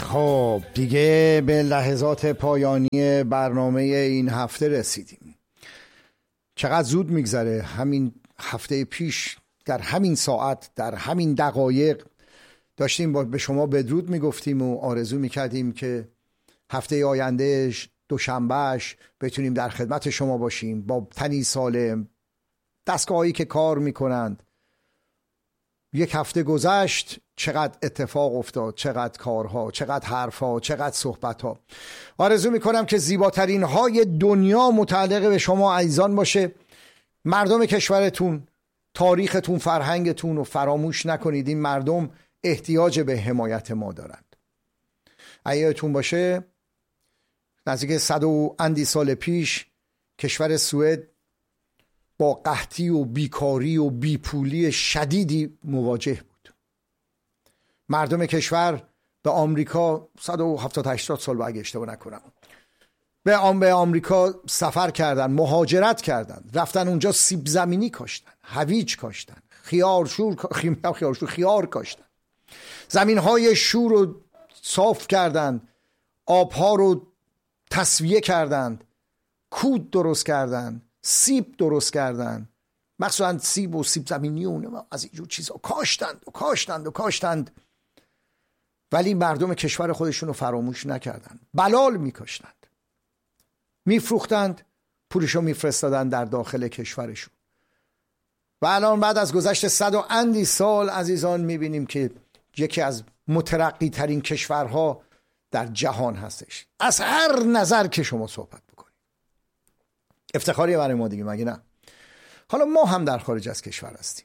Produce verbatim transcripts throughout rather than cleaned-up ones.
خب دیگه به لحظات پایانی برنامه این هفته رسیدیم. چقدر زود میگذره. همین هفته پیش در همین ساعت در همین دقایق داشتیم با به شما بدرود میگفتیم و آرزو میکردیم که هفته آیندهش دوشنبهش بتونیم در خدمت شما باشیم با تنی سالم، دستگاهایی که کار میکنند. یک هفته گذشت، چقدر اتفاق افتاد، چقدر کارها، چقدر حرفها، چقدر صحبتها. آرزو میکنم که زیباترین های دنیا متعلق به شما عزیزان باشه. مردم کشورتون، تاریختون، فرهنگتون رو فراموش نکنید. این مردم احتیاج به حمایت ما دارند. یادتون باشه نزدیک صد و اندی سال پیش کشور سوئد با قحطی و بیکاری و بیپولی شدیدی مواجه بود. مردم کشور به آمریکا صد و هفتاد هشتاد سال با اگه اشتباه نکنم به آم به آمریکا سفر کردن، مهاجرت کردن، رفتن اونجا سیب زمینی کاشتن، هویج کاشتن، خیار شور خیار شور خیار کاشتن، زمینهای شور رو صاف کردن، آبها رو تصفیه کردند، کود درست کردند، سیب درست کردند، مخصوصا سیب و سیب زمینی و از اینجور چیزا کاشتند و کاشتند و کاشتند. ولی مردم کشور خودشون رو فراموش نکردند. بلال میکاشتند، میفروختند، پولشو میفرستادند در داخل کشورشون. و الان بعد از گذشت صد و اندی سال عزیزان میبینیم که یکی از مترقی ترین کشورها در جهان هستش. از هر نظر که شما صحبت بکنید افتخاریه برای ما دیگه، مگه نه؟ حالا ما هم در خارج از کشور هستیم.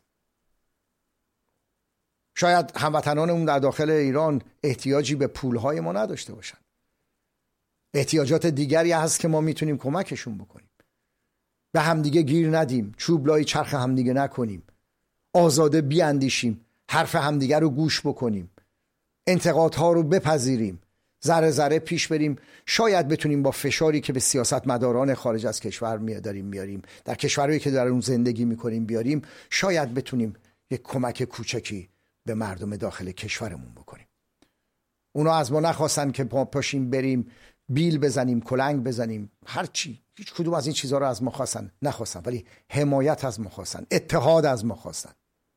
شاید هموطنانمون در داخل ایران احتیاجی به پولهای ما نداشته باشن. احتیاجات دیگری هست که ما میتونیم کمکشون بکنیم. به همدیگه گیر ندیم، چوب لای چرخ همدیگه نکنیم، آزاده بیاندیشیم، حرف همدیگه رو گوش بکنیم، انتقادها رو بپذیریم، ذره ذره پیش بریم. شاید بتونیم با فشاری که به سیاستمداران خارج از کشور میاداریم میاریم، در کشورهایی که در اون زندگی میکنیم بیاریم، شاید بتونیم یک کمک کوچکی به مردم داخل کشورمون بکنیم. اونا از ما نخواستن که ما پاشیم بریم بیل بزنیم، کلنگ بزنیم، هر چی. هیچ کدوم از این چیزها رو از ما خواستن نخواستن، ولی حمایت از ما خواستن، اتحاد از ما خواستن.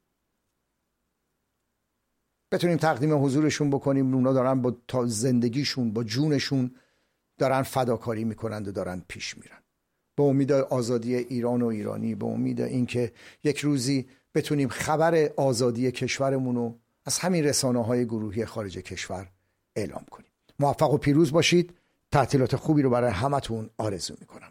بتونیم تقدیم حضورشون بکنیم. اونا دارن با تا زندگیشون، با جونشون دارن فداکاری میکنند و دارن پیش میرن. به امید آزادی ایران و ایرانی، به امید اینکه یک روزی بتونیم خبر آزادی کشورمون رو از همین رسانه‌های گروهی خارج کشور اعلام کنیم. موفق و پیروز باشید. تعطیلات خوبی رو برای همتون آرزو میکنم.